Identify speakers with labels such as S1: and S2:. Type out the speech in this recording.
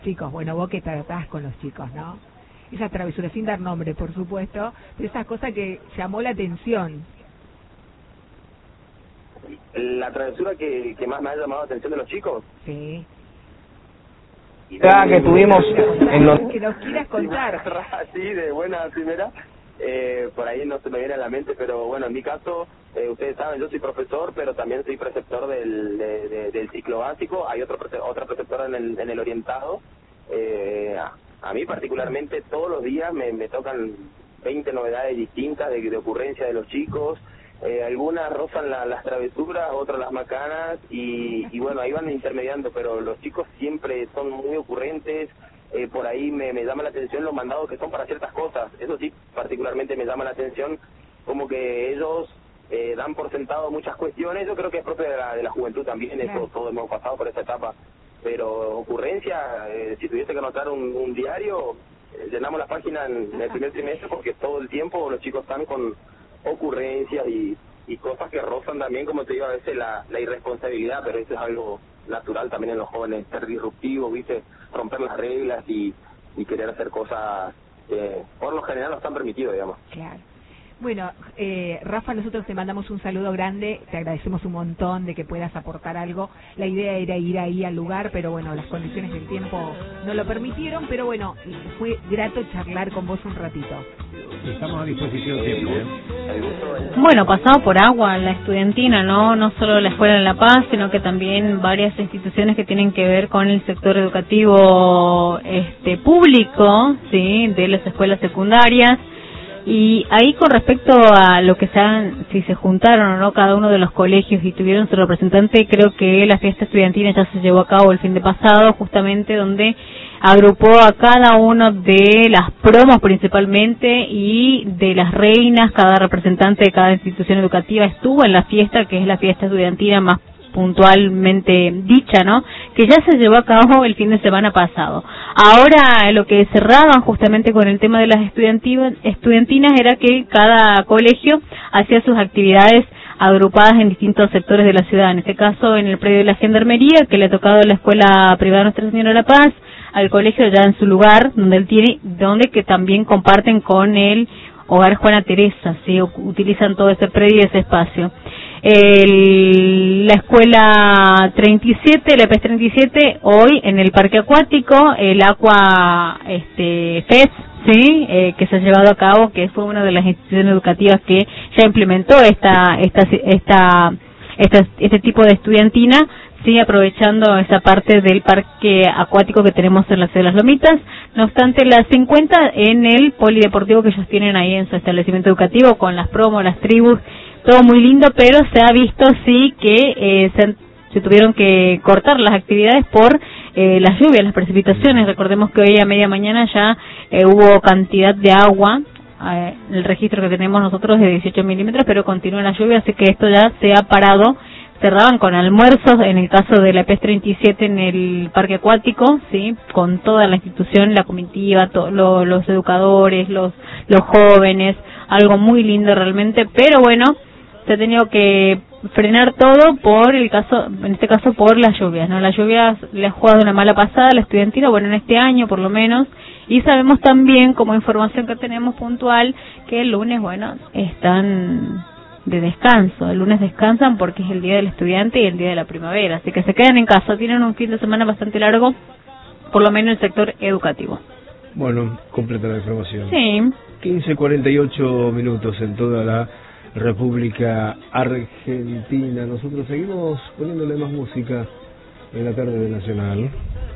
S1: Chicos, bueno, vos que tratás con los chicos, ¿no? Esas travesuras, sin dar nombre, por supuesto, pero esas cosas que llamó la atención.
S2: La travesura que más me ha llamado la atención de los chicos.
S1: Sí.
S3: Que tuvimos en los...
S1: Que nos quieras contar.
S2: Sí, de buena primera. Por ahí no se me viene a la mente, pero bueno, en mi caso, ustedes saben, yo soy profesor, pero también soy preceptor del ciclo básico. Hay otra preceptora en el orientado. A mí particularmente todos los días me tocan 20 novedades distintas de ocurrencia de los chicos. Algunas rozan las travesuras, otras las macanas, y bueno, ahí van intermediando, pero los chicos siempre son muy ocurrentes. Por ahí me llama la atención los mandados que son para ciertas cosas. Eso sí, particularmente me llama la atención, como que ellos dan por sentado muchas cuestiones. Yo creo que es propio de la juventud también, eso todos hemos pasado por esa etapa. Pero ocurrencia, si tuviese que anotar un diario, llenamos la página en el primer trimestre, porque todo el tiempo los chicos están con ocurrencias y cosas que rozan también, como te digo, a veces la irresponsabilidad, pero eso es algo natural también en los jóvenes, ser disruptivos, ¿viste? Romper las reglas y querer hacer cosas que por lo general no están permitidos, digamos.
S1: Claro. Bueno, Rafa, nosotros te mandamos un saludo grande, te agradecemos un montón de que puedas aportar algo. La idea era ir ahí al lugar, pero bueno, las condiciones del tiempo no lo permitieron, pero bueno, fue grato charlar con vos un ratito.
S4: Estamos a disposición siempre.
S5: Bueno, pasado por agua la estudiantina, no solo la Escuela de La Paz, sino que también varias instituciones que tienen que ver con el sector educativo público, sí, de las escuelas secundarias. Y ahí con respecto a lo que si se juntaron o no cada uno de los colegios y tuvieron su representante, creo que la fiesta estudiantina ya se llevó a cabo el fin de pasado, justamente donde agrupó a cada uno de las promos principalmente y de las reinas. Cada representante de cada institución educativa estuvo en la fiesta, que es la fiesta estudiantina más puntualmente dicha, ¿no? Que ya se llevó a cabo el fin de semana pasado. Ahora lo que cerraban justamente con el tema de las estudiantinas era que cada colegio hacía sus actividades agrupadas en distintos sectores de la ciudad. En este caso, en el predio de la Gendarmería, que le ha tocado a la Escuela Privada Nuestra Señora de la Paz, al colegio ya en su lugar, donde que también comparten con el Hogar Juana Teresa, ¿sí? Utilizan todo ese predio y ese espacio. La escuela 37, la EPES 37, hoy en el parque acuático, el Aqua Fest, sí, que se ha llevado a cabo, que fue una de las instituciones educativas que ya implementó este tipo de estudiantina, sí, aprovechando esa parte del parque acuático que tenemos en la ciudad de Las Lomitas. No obstante, las 50 en el polideportivo que ellos tienen ahí en su establecimiento educativo, con las promos, las tribus, todo muy lindo, pero se ha visto sí que se tuvieron que cortar las actividades por las lluvias, las precipitaciones. Recordemos que hoy a media mañana ya hubo cantidad de agua, el registro que tenemos nosotros de 18 milímetros, pero continúa la lluvia, así que esto ya se ha parado. Cerraban con almuerzos, en el caso de la EPES 37 en el parque acuático, sí, con toda la institución, la comitiva, los educadores, los jóvenes, algo muy lindo realmente, pero bueno, se ha tenido que frenar todo en este caso por las lluvias, ¿no? Las lluvias le ha jugado una mala pasada a la estudiantina, bueno, en este año por lo menos, y sabemos también, como información que tenemos puntual, que el lunes, bueno, están de descanso. El lunes descansan porque es el día del estudiante y el día de la primavera, así que se quedan en casa, tienen un fin de semana bastante largo, por lo menos en el sector educativo.
S4: Bueno, completa la información.
S5: Sí.
S4: 15:48 minutos en toda la República Argentina. Nosotros seguimos poniéndole más música en la tarde de Nacional.